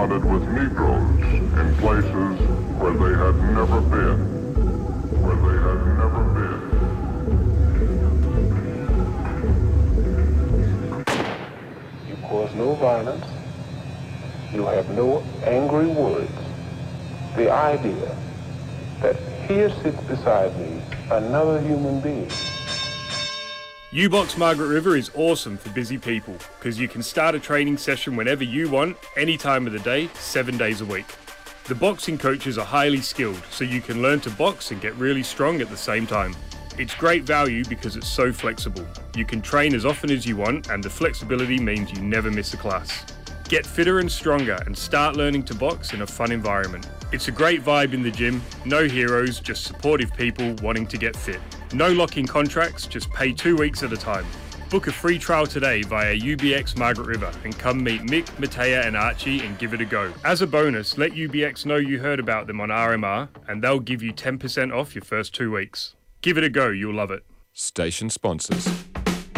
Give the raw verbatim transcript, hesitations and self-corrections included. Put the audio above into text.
confronted with Negroes in places where they had never been, where they had never been. You cause no violence. You have no angry words. The idea that here sits beside me another human being. U-Box Margaret River is awesome for busy people because you can start a training session whenever you want, any time of the day, seven days a week. The boxing coaches are highly skilled, so you can learn to box and get really strong at the same time. It's great value because it's so flexible. You can train as often as you want, and the flexibility means you never miss a class. Get fitter and stronger and start learning to box in a fun environment. It's a great vibe in the gym, no heroes, just supportive people wanting to get fit. No lock-in contracts, just pay two weeks at a time. Book a free trial today via U B X Margaret River and come meet Mick, Matea and Archie and give it a go. As a bonus, let U B X know you heard about them on R M R and they'll give you ten percent off your first two weeks. Give it a go, you'll love it. Station sponsors.